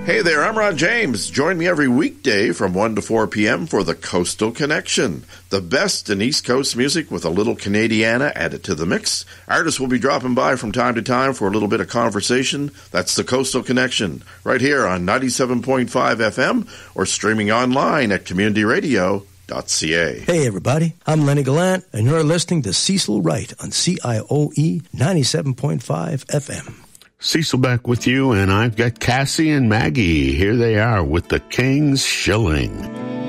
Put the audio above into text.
Hey there, I'm Ron James. Join me every weekday from 1 to 4 p.m. for the Coastal Connection. The best in East Coast music with a little Canadiana added to the mix. Artists will be dropping by from time to time for a little bit of conversation. That's the Coastal Connection, right here on 97.5 FM or streaming online at communityradio.ca. Hey everybody, I'm Lenny Gallant, and you're listening to Cecil Wright on CIOE 97.5 FM. Cecil back with you, and I've got Cassie and Maggie. Here they are with the King's Shilling.